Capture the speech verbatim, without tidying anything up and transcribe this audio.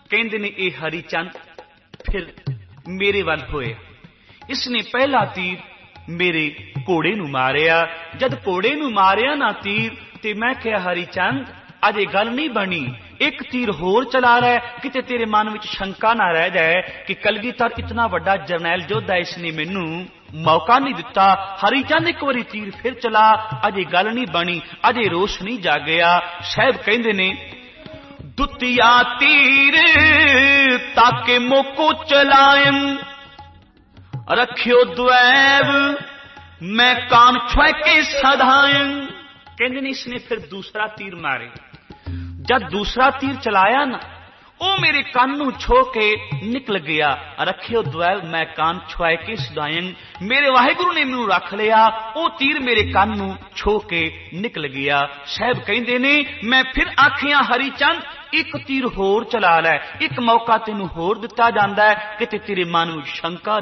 कहते ने ये हरिचंद फिर मेरे वाल होया। इसने पहला तीर मेरे घोड़े नूं मारिया। जद घोड़े नूं मारिया ना तीर ते मैं कहा हरिचंद अजे गल नहीं बनी, एक तीर होर चला रहा, किते तेरे मन विच शंका ना रह जाए कि कलगीधर इतना वड्डा जरनैल योद्धा, इसने मैनू मौका नहीं दिता। हरिचंद एक बारी तीर फिर चला, अजे गल नहीं बनी, अजे रोश नहीं जागया। साहब कहंदे ने दुतिया तीर ताके मोको चलायन, रखियो द्वैव मैं कान छुके सधायन। कहंदे ने इसने फिर दूसरा तीर मारे। जब दूसरा तीर चलाया ना, वो मेरे कान नूं छो के निकल गया। रखियो द्वैव मैं कान छुआ के सदायन, मेरे वाहिगुरु ने मैनू रख लिया, वो तीर मेरे कान नूं छो के निकल गया। साहब कहंदे ने मैं फिर आखिया हरिचंद एक तीर होर चला लै, एक मौका तेनू होर दिता जांदा है, किते तेरे मन विच शंका